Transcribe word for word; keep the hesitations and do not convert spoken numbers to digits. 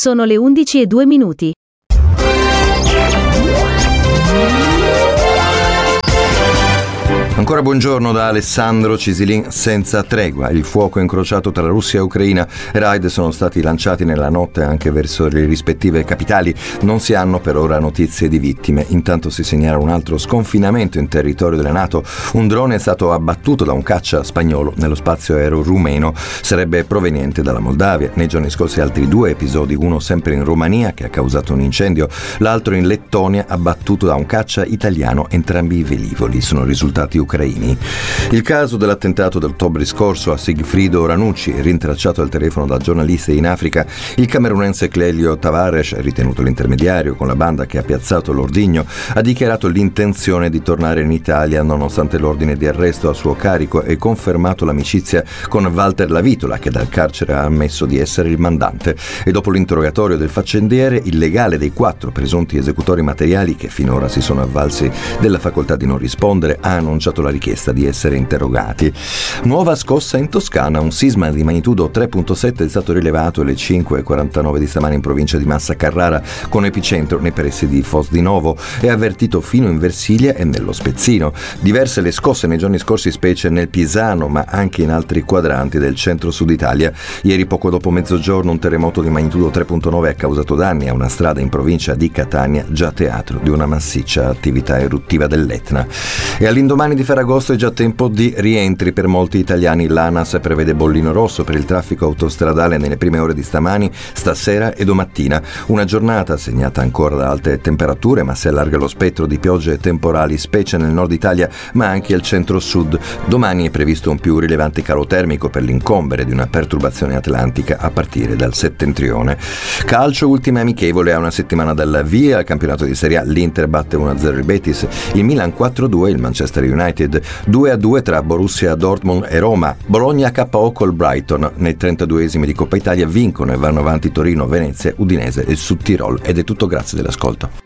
Sono le undici e due minuti. Ancora buongiorno da Alessandro Cisilin. Senza tregua, il fuoco incrociato tra Russia e Ucraina. Raid sono stati lanciati nella notte anche verso le rispettive capitali. Non si hanno per ora notizie di vittime. Intanto si segnala un altro sconfinamento in territorio della NATO. Un drone è stato abbattuto da un caccia spagnolo nello spazio aereo rumeno. Sarebbe proveniente dalla Moldavia. Nei giorni scorsi altri due episodi, uno sempre in Romania che ha causato un incendio, l'altro in Lettonia abbattuto da un caccia italiano. Entrambi i velivoli sono risultati ucraini. Il caso dell'attentato d'ottobre scorso a Sigfrido Ranucci, rintracciato al telefono da giornalisti in Africa, il camerunense Clelio Tavares, ritenuto l'intermediario con la banda che ha piazzato l'ordigno, ha dichiarato l'intenzione di tornare in Italia nonostante l'ordine di arresto a suo carico e confermato l'amicizia con Walter Lavitola, che dal carcere ha ammesso di essere il mandante. E dopo l'interrogatorio del faccendiere, il legale dei quattro presunti esecutori materiali, che finora si sono avvalsi della facoltà di non rispondere, ha annunciato la richiesta di essere interrogati. Nuova scossa in Toscana. Un sisma di magnitudo tre virgola sette è stato rilevato alle cinque e quarantanove di stamani in provincia di Massa Carrara, con epicentro nei pressi di Fos di Novo, e avvertito fino in Versilia e nello Spezzino. Diverse le scosse nei giorni scorsi, specie nel Pisano, ma anche in altri quadranti del centro-sud Italia. Ieri, poco dopo mezzogiorno, un terremoto di magnitudo tre virgola nove ha causato danni a una strada in provincia di Catania, già teatro di una massiccia attività eruttiva dell'Etna. E all'indomani di Ferragosto è già tempo di rientri per molti italiani. L'ANAS prevede bollino rosso per il traffico autostradale nelle prime ore di stamani, stasera e domattina. Una giornata segnata ancora da alte temperature, ma si allarga lo spettro di piogge temporali, specie nel nord Italia, ma anche al centro-sud. Domani è previsto un più rilevante calo termico per l'incombere di una perturbazione atlantica a partire dal settentrione. Calcio, ultima amichevole a una settimana dal via al campionato di Serie A. L'Inter batte uno a zero il Betis, il Milan quattro a due il Manchester United, due a due tra Borussia Dortmund e Roma. Bologna K O col Brighton. Nei trentaduesimi di Coppa Italia vincono e vanno avanti Torino, Venezia, Udinese e Sud Tirol. Ed è tutto, grazie dell'ascolto.